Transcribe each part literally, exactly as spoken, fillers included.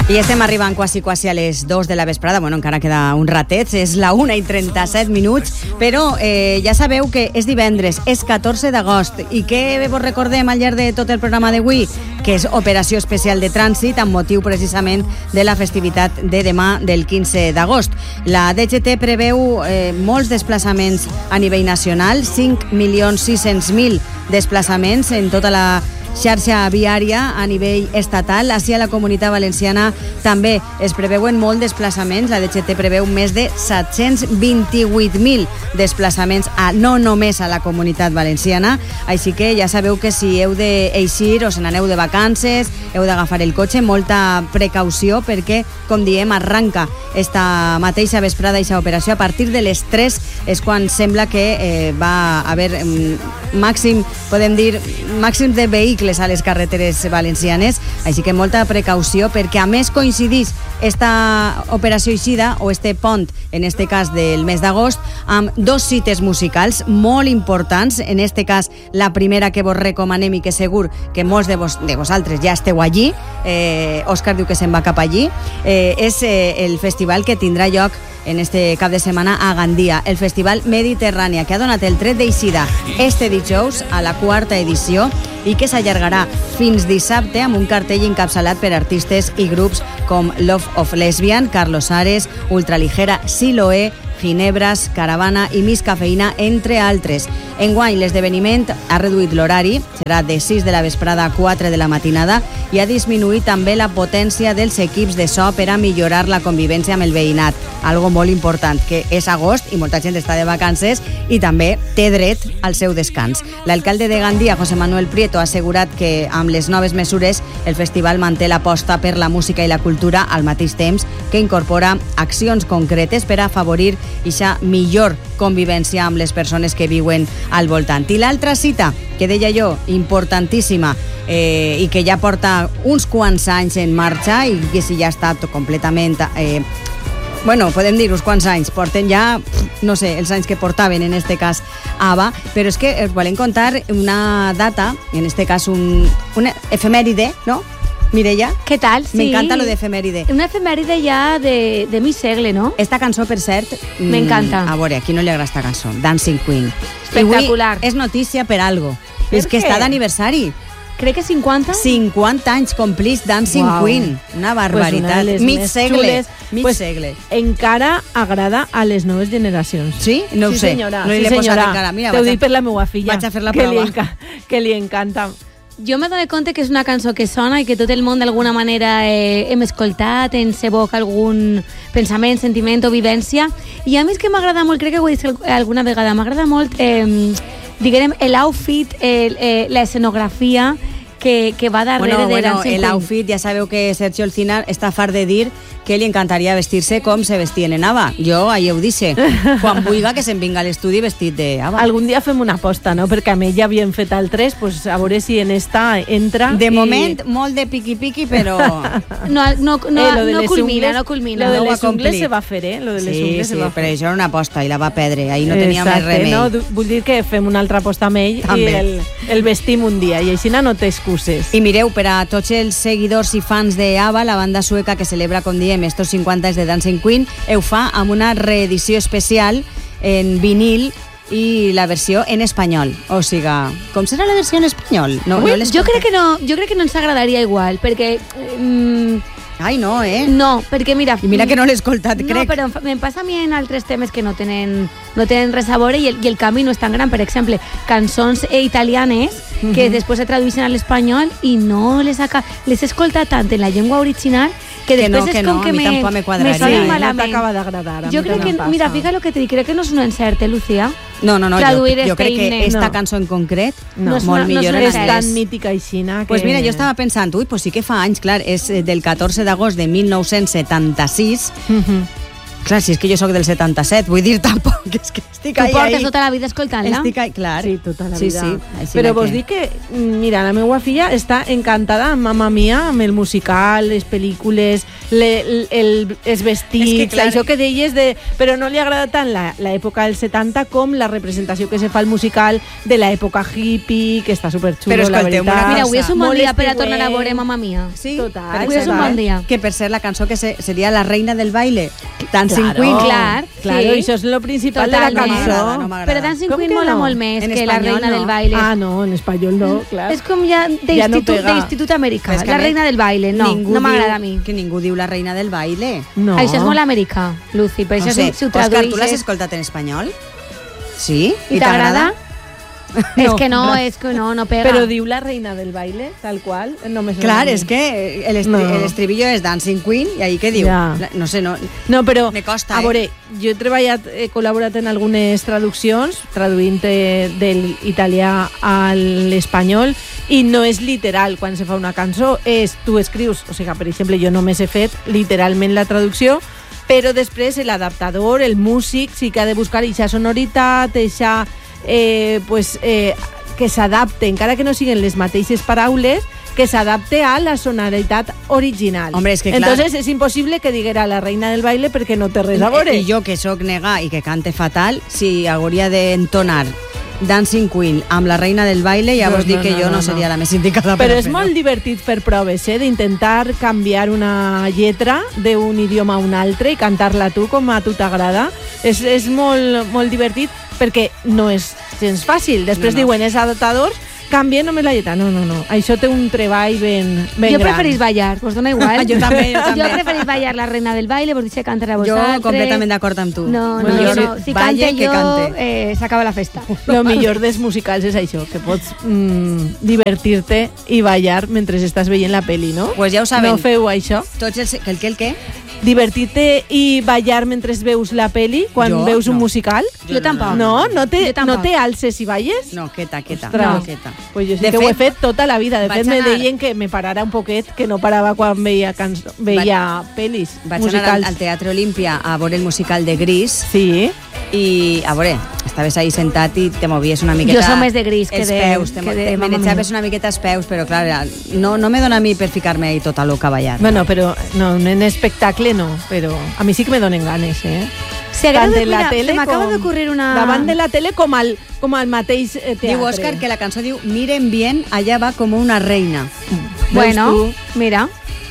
I estem arribant quasi, quasi a les dos de la vesprada. Bueno, encara queda un ratet. És la una i trenta-set minuts. Però eh, ja sabeu que és divendres, és catorze d'agost. I què vos recordem al llarg de tot el programa d'avui? Que és operació especial de trànsit amb motiu precisament de la festivitat de demà del quinze d'agost. La D G T preveu eh, molts desplaçaments a nivell nacional, cinc milions sis-cents mil desplaçaments en tota la xarxa viària a nivell estatal. Així a la Comunitat Valenciana també es preveuen molt desplaçaments. La D G T preveu més de set-cents vint-i-vuit mil desplaçaments, a, no només a la Comunitat Valenciana. Així que ja sabeu que si heu d'eixir o se n'aneu de vacances, heu d'agafar el cotxe, molta precaució perquè, com diem, arranca esta mateixa vesprada aquesta operació. A partir de les tres és quan sembla que eh, va haver mm, màxim, podem dir, màxim de vehicles a les carreteres valencianes, així que molta precaució perquè a més coincidís esta operació eixida o este pont, en este cas del mes d'agost, amb dos cites musicals molt importants. En este cas, la primera que vos recomanem i que segur que molts de, vos, de vosaltres ja esteu allí, eh, Òscar diu que se'n va cap allí, eh, és eh, el festival que tindrà lloc en este cap de setmana a Gandia, el Festival Mediterrània, que ha donat el tret d'eixida este dijous a la quarta edició i que s'allargarà fins dissabte amb un cartell encapçalat per artistes i grups com Love of Lesbian, Carlos Ares, Ultraligera, Siloé, Ginebras, Caravana i Miss Cafeïna, entre altres. Enguany, l'esdeveniment ha reduït l'horari, serà de sis de la vesprada a quatre de la matinada, i ha disminuït també la potència dels equips de so per a millorar la convivència amb el veïnat. Algo molt important, que és agost i molta gent està de vacances i també té dret al seu descans. L'alcalde de Gandia, José Manuel Prieto, ha assegurat que amb les noves mesures el festival manté l'aposta per la música i la cultura al mateix temps que incorpora accions concretes per a afavorir aquesta millor convivència amb les persones que viuen al voltant. I l'altra cita, que deia jo, importantíssima, eh, i que ja porta uns quants anys en marxa i que si ja està completament... Eh, bueno, podem dir uns quants anys, porten ja, no sé, els anys que portaven, en este cas, ABBA, però és que us volem contar una data, en este cas un, una efemèride, no? Mireia, ¿qué tal? Sí. Me encanta lo de efemèride. Una efemèride ya de, de mi segle, ¿no? Esta cançó, per cert... Me encanta. A veure, a qui no li agrada esta cançó? Dancing Queen. Espectacular. És notícia per algo. Per és que què? està d'aniversari. Crec que cinquanta? cinquanta anys complís Dancing Uau. Queen. Una barbaritat. Pues mig segle. Xules, Mig pues, segle. Encara agrada a les noves generacions. Sí? No ho sí, sé. Senyora, no li sí, he posat senyora. encara. Mira, T'ho vaig a- dic per la meva filla. vaig a fer la que li, prova. enca que li encanta. Jo me dono compte que és una cançó que sona i que tot el món d'alguna manera eh, hem escoltat, ens evoca algun pensament, sentiment o vivència. I a mi és que m'agrada molt, crec que ho he dit alguna vegada, m'agrada molt, eh, diguem, l'outfit, eh, la escenografia que, que va darrere Bueno, de bueno, Dancing el Queen. outfit, ja sabeu que Sergio Alcina està fart de dir que li encantaria vestir-se com se vestien en ABBA. Jo ahir ho dice. Quan vulga que se'n vinga a l'estudi vestit de ABBA. Algun dia fem una aposta, no? Perquè amb ell ja havien fet el tres, pues a veure si en esta entra. De i... moment, molt de piqui-piqui, però... No, no, no, Eh, lo de no les culmina, ungles- no culmina. Lo de No ho ha les ungles complit. se va fer, eh? Lo de les Sí, ungles sí, se va però fer. això era una aposta i la va perdre. Ahir no tenia més Exacte, remei. no? Du- Vull dir que fem una altra aposta amb ell També. i el, el vestim un dia, i així no té excuses. I mireu, per a tots els seguidors i fans de ABBA, la banda sueca que celebra, com diem, estos cinquanta anys de Dancing Queen, ho fa amb una reedició especial en vinil i la versió en espanyol. O sigui, com serà la versió en espanyol? No, Ui, no l'he jo crec escoltat. que no, jo crec que no ens agradaria igual, perquè... Mm, Ai, no, eh? no, perquè mira... I mira que no l'he escoltat, No, crec. però em fa- em passa a mi en altres temes que no tenen, no tenen res a veure i el, i el canvi no és tan gran. Per exemple, cançons eh, italianes que després se tradueixen a l'espanyol i no les, aca... les he escoltat tant en la llengua original que Que no, després que és com no, a que mi me, tampoc me quadraria. me sonen Sí, no malament. t'acaba d'agradar. a Jo mi crec també que, em mira, passa. fíjate lo que te dic, crec que no és un encert, eh, Lucía? No, no, no, jo, Traduir jo este crec que himne. esta No. cançó en concret No, No és molt una- no millor és en És una anglès. tan mítica aixina que... Pues mira, jo estava pensant, ui, pues sí que fa anys, clar, és eh, del catorze d'agost de mil nou-cents setanta-sis, Mhm. Clar, si és que jo sóc del setanta-set, vull dir, tampoc, és que estic Tu ahí, portes ahí. tota la vida escoltant-la? Estic ahí, clar. Sí, tota la sí, vida. Sí, així Però vos que... dic que, mira, la meva filla està encantada amb Mamma Mia, amb el musical, les pel·lícules, le, el, el, els vestits, És que, clar, això que deies de... Però no li agrada tant l'època dels setanta com la representació que se fa al musical de l'època hippie, que està superxulo, Però la escolteu, veritat. una Mira, avui és un bon Molt dia per a estiuenc. tornar a veure Mamma Mia. Sí, Total, per avui és un exemple, bon dia. Que per ser la cançó que se, seria La reina del baile, Dancing Claro, Queen. Clar, claro, sí. això és lo principal de la Totalment. cançó. No m'agrada, no m'agrada. Però Dancing Com Queen que mola no? molt més En que La espanyol, reina no. del baile. Ah, no, en espanyol no, clar. És com ja Ja no d'institut pega. d'institut americà. És que La a més, reina del baile, no, ningú no m'agrada diu- a mi. Que ningú diu La reina del baile. No. Això és molt americà, Lucy, per No això sé, si, si ho Òscar, tu l'has tradueixes... escoltat en espanyol? Sí? I t'agrada? És No, que no, no. és que no, no pega. Però diu la reina del baile, tal qual, no me sona Clar, a mi. és que el, estri No. el estribillo és Dancing Queen i ahí què diu? Ja. La- No sé, no... No, però, Me costa, a eh? veure, jo he treballat, he col·laborat en algunes traduccions, traduint eh, del italià a l'espanyol, i no és literal quan se fa una cançó, és tu escrius, o sigui, per exemple, jo només he fet literalment la traducció, però després l'adaptador, el músic, sí que ha de buscar eixa sonoritat, eixa... Eh, pues, eh, que s'adapte, encara que no siguin les mateixes paraules, que s'adapte a la sonoritat original. Hombre, és que clar- Entonces és impossible que diguera la reina del baile perquè no té res a veure. I jo, que sóc negà i que cante fatal, si hauria d'entonar Dancing Queen amb La reina del baile, ja No, vos dic no, que no, jo no, no, seria no. la més indicada per Però a és fer-ho. molt divertit fer proves, eh? D'intentar canviar una lletra d'un idioma a un altre i cantar-la tu com a tu t'agrada. És, és molt, molt divertit perquè no és gens fàcil. Després No, no. diuen, és adaptadors, canvien només la lletra. No, no, no. Això té un treball ben, ben Jo gran. preferís ballar, vos dona igual. Jo també, jo també. Jo preferís ballar La reina del baile, vos deixe cantar a Jo vosaltres. completament d'acord amb tu. No, no, Bueno, jo jo no. sí, Si balle cante que jo, cante. eh, s'acaba la festa. Lo millor dels musicals és això, que pots mm, divertir-te i ballar mentre estàs veient la peli, no? Pues ja ho saben. No feu això? Tots els... Que el què, el què? Divertir-te i ballar mentre veus la peli quan Jo? veus un No. musical? Jo tampoc. No, no te, Jo tampoc. no te alces i balles? No, quieta, quieta. Ostres. No, quieta. Pues jo sí De que ho he fet, fet tota la vida. De vaig fet, me anar- deien que me parara un poquet, que no parava quan veia, cançó, veia pel·lis Vaig musicals. anar al, al Teatre Olímpia a veure el musical de Gris Sí. i, a veure, estaves ahí sentat i te movies una miqueta... Jo som més de Gris que els de- peus, te, que de te Mamma manejaves Mia. una miqueta els peus, però clar, no, no me dona a mi per ficar-me ahí tota loca a ballar. Bueno, però no, en espectacle no, però a mi sí que me donen ganes, eh? Si agrada, Tant en la mira, tele se m'acaba com d'ocurrir una... davant de la tele com al, com al mateix eh, teatre. Diu Òscar que la cançó diu Miren bien, allá va como una reina. Bueno, Veus mira.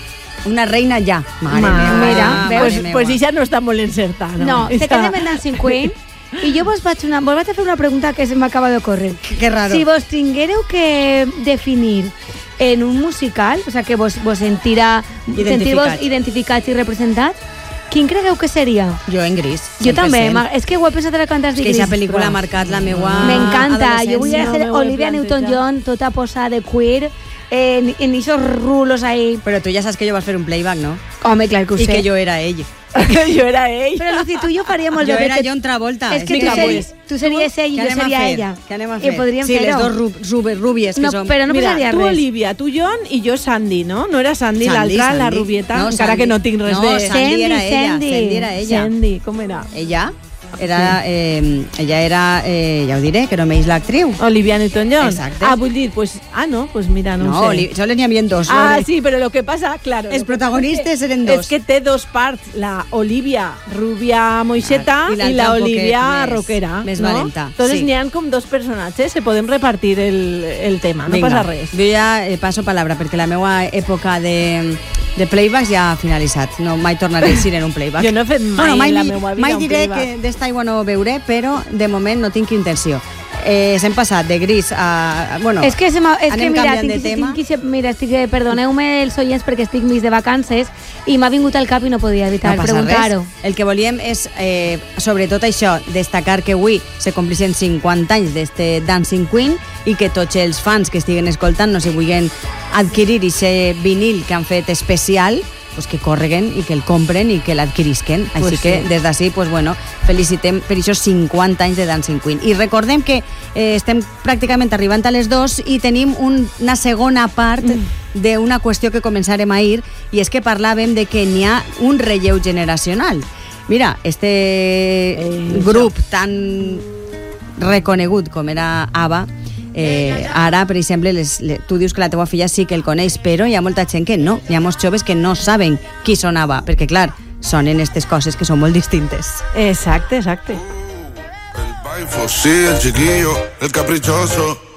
Una reina ya. Mare Ma, meva, mira, mare pues, meua. pues ja no està molt encertada. No, No, se Està- quedem en Dancing Queen i jo vos vaig, una, vos vaig a fer una pregunta que se m'acaba d'ocórrer. Que, que raro. Si vos tinguéreu que definir en un musical, o sea, que vos, vos sentirà, Identificats. sentir-vos identificats i representats, quin cregueu que seria? Jo en Gris. Jo cent per també, cent. ma- és que ho he pensat ara quan t'has És dit que Gris. aquesta pel·lícula ha marcat la meua M'encanta, jo vull adolescència. ser No me ho he Olivia plantejat. Newton-John, tota posada de queer, en, en esos rulos ahí. Però tu ja saps que jo vas fer un playback, no? Home, clar que ho I sé. que jo era ell. que jo era ell. Però Lucy, tu i jo faríem molt Jo bé. era que- John Travolta. És que tu, Vinga, series, pues. tu series ell i Què jo anem a seria fer? ella. Què anem a I fer? podríem sí, les fer-ho. dos rub, rub, rubies que No, som. però no Mira, passaria tu res. Olivia, tu John i jo Sandy, no? No era Sandy, Sandy, l'altra, la Sandy. rubieta, No, encara Sandy. que no tinc res No, de... Sandy era ella, Sandy. Sandy era ella. Sandy, com era? Ella era, eh, ella era, eh, ja ho diré, que només l'actriu. Olivia Newton-John. Exacte. Ah, vull dir, pues, ah, no, pues mira, no, No, ho sé. Oli- sols n'hi havia dos. Ah, Oli- sí, però lo que passa, claro... Els lo que protagonistes passa eren és dos. que té dos parts, la Olivia rubia moixeta Ah, i i, l'altra la un poquet Olivia més- rockera. més no? valenta, Entonces sí. n'hi ha com dos personatges, se podem repartir el, el tema, no Vinga, passa res. Jo ja eh, passo palabra, perquè la meva època de, de playbacks ja ha finalitzat. No, mai tornaré a ir en un playback. Jo no he fet mai bueno, mai, en la ni- meua vida mai un diré playback. que d'esta aigua no beuré, però de moment no tinc intenció. Eh, S'hem passat de Gris a... Bueno, És que, se m'ha- és que anem mira, canviant tinc, de tema. tinc, tinc, mira, estic, perdoneu-me els oients perquè estic mig de vacances i m'ha vingut al cap i no podia evitar no passa preguntar-ho. res. El que volíem és, eh, sobretot això, destacar que avui se complixen cinquanta anys d'este Dancing Queen i que tots els fans que estiguen escoltant no se vulguin adquirir aquest vinil que han fet especial, pues que correguen i que el compren i que l'adquirisquen. Així Pues que sí. des d'ací, pues bueno, felicitem per aquests cinquanta anys de Dancing Queen. I recordem que eh, estem pràcticament arribant a les dos i tenim un, una segona part mm. d'una qüestió que començarem ahir, i és que parlàvem de que n'hi ha un relleu generacional. Mira, este Eh, grup tan reconegut com era ABBA, eh, ara, per exemple, les, les, tu dius que la teva filla sí que el coneix, però hi ha molta gent que no. Hi ha molts joves que no saben qui són ABBA, perquè, clar, sonen aquestes coses que són molt distintes. Exacte, exacte. El baifo, sí, el chiquillo, el caprichoso.